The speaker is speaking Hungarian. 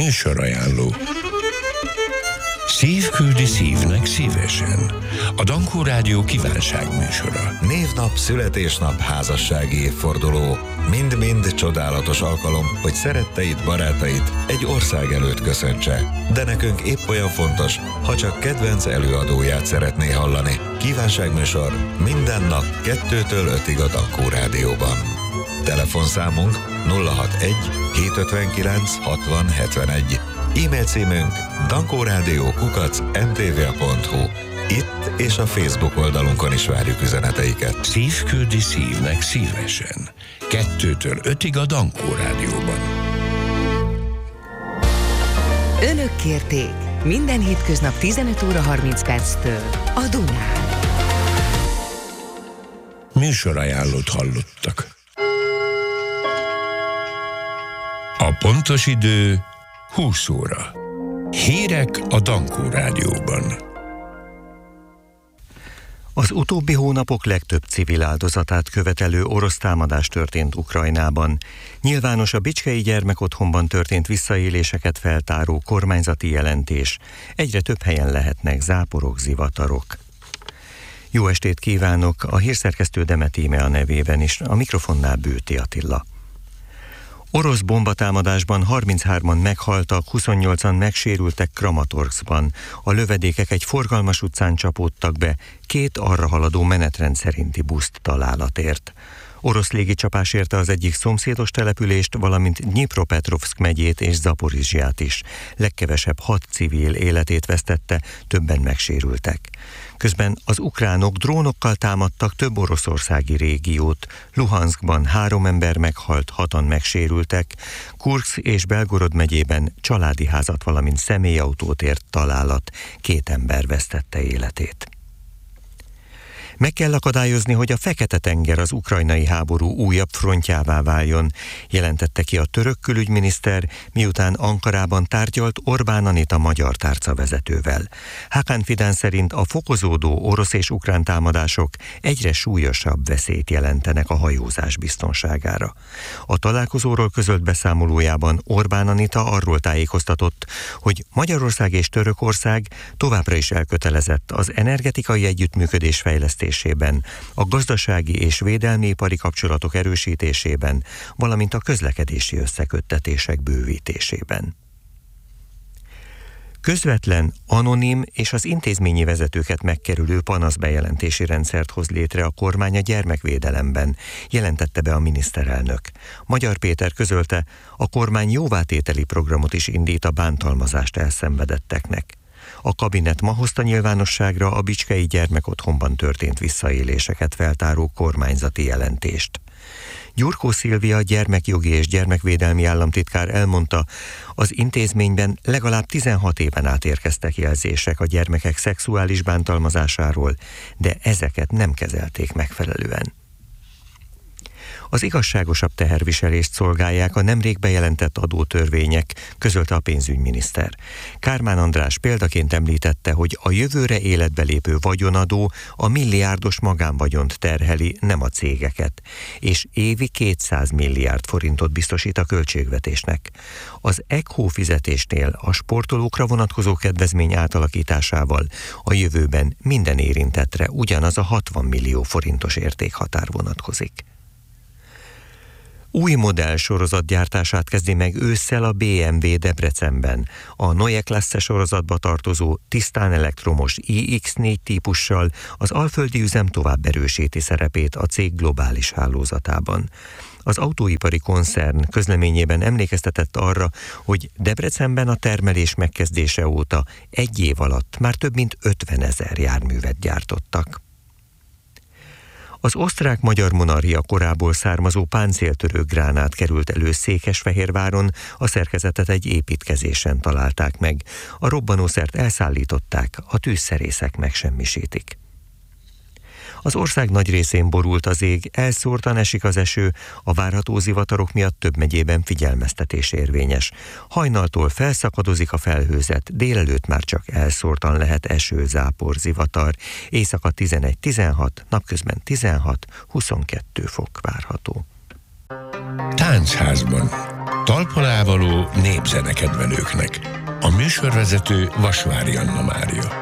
Műsorajánló. Szív küldi szívnek szívesen. A Dankó Rádió kívánságműsora. Névnap, születésnap, házassági évforduló. Mind-mind csodálatos alkalom, hogy szeretteid, barátait egy ország előtt köszöntse. De nekünk épp olyan fontos, ha csak kedvenc előadóját szeretné hallani. Kívánságműsor minden nap 2-től 5-ig a Dankó Rádióban. Telefonszámunk 061 759 60 71. E-mail címünk dankoradio@mtva.hu. Itt és a Facebook oldalunkon is várjuk üzeneteiket. Szív küldi szívnek szívesen. 2-től 5-ig a Dankó Rádióban. Önök kérték minden hétköznap 15 óra 30 perctől a Dunán. Műsorajánlót hallottak. A pontos idő 20 óra. Hírek a Dankó Rádióban. Az utóbbi hónapok legtöbb civil áldozatát követelő orosz támadás történt Ukrajnában. Nyilvános a Bicskei Gyermekotthonban történt visszaéléseket feltáró kormányzati jelentés. Egyre több helyen lehetnek záporok, zivatarok. Jó estét kívánok! A hírszerkesztő Demet Íme nevében is, a mikrofonnál Bőti Attila. Orosz bombatámadásban 33-an meghaltak, 28-an megsérültek Kramatorszkban. A lövedékek egy forgalmas utcán csapódtak be, 2 arra haladó menetrend szerinti buszt találatért. Orosz légicsapás érte az egyik szomszédos települést, valamint Dnyipropetrovszk megyét és Zaporizsját is. Legkevesebb 6 civil életét vesztette, többen megsérültek. Közben az ukránok drónokkal támadtak több oroszországi régiót. Luhanszkban 3 ember meghalt, 6-an megsérültek. Kurszk és Belgorod megyében családi házat, valamint személyautót ért találat. 2 ember vesztette életét. Meg kell akadályozni, hogy a Fekete-tenger az ukrajnai háború újabb frontjává váljon, jelentette ki a török külügyminiszter, miután Ankarában tárgyalt Orbán Anita magyar tárca vezetővel. Hakan Fidan szerint a fokozódó orosz és ukrán támadások egyre súlyosabb veszélyt jelentenek a hajózás biztonságára. A találkozóról közölt beszámolójában Orbán Anita arról tájékoztatott, hogy Magyarország és Törökország továbbra is elkötelezett az energetikai együttműködés fejlesztésében, a gazdasági és védelmi ipari kapcsolatok erősítésében, valamint a közlekedési összeköttetések bővítésében. Közvetlen, anonim és az intézményi vezetőket megkerülő panaszbejelentési rendszert hoz létre a kormány a gyermekvédelemben, jelentette be a miniszterelnök. Magyar Péter közölte, a kormány jóvátételi programot is indít a bántalmazást elszenvedetteknek. A kabinet ma hozta nyilvánosságra a Bicskei Gyermekotthonban történt visszaéléseket feltáró kormányzati jelentést. Gyurkó Szilvia gyermekjogi és gyermekvédelmi államtitkár elmondta, az intézményben legalább 16 éven át érkeztek jelzések a gyermekek szexuális bántalmazásáról, de ezeket nem kezelték megfelelően. Az igazságosabb teherviselést szolgálják a nemrég bejelentett adótörvények, közölte a pénzügyminiszter. Kármán András példaként említette, hogy a jövőre életbe lépő vagyonadó a milliárdos magánvagyont terheli, nem a cégeket, és évi 200 milliárd forintot biztosít a költségvetésnek. Az ECHO fizetésnél a sportolókra vonatkozó kedvezmény átalakításával a jövőben minden érintettre ugyanaz a 60 millió forintos értékhatár vonatkozik. Új modell sorozatgyártását kezdi meg ősszel a BMW Debrecenben. A Neue Klasse sorozatba tartozó tisztán elektromos iX4 típussal az alföldi üzem tovább erősíti szerepét a cég globális hálózatában. Az autóipari koncern közleményében emlékeztetett arra, hogy Debrecenben a termelés megkezdése óta 1 év alatt már több mint 50 000 járművet gyártottak. Az osztrák-magyar monarchia korából származó páncéltörő gránát került elő Székesfehérváron, a szerkezetet egy építkezésen találták meg. A robbanószert elszállították, a tűzszerészek megsemmisítik. Az ország nagy részén borult az ég, elszórtan esik az eső, a várható zivatarok miatt több megyében figyelmeztetés érvényes. Hajnaltól felszakadozik a felhőzet, délelőtt már csak elszórtan lehet eső, zápor, zivatar, éjszaka 11-16, napközben 16-22 fok várható. Táncházban. Talpalávaló népzenekedvelőknek. A műsorvezető Vasvári Anna Mária.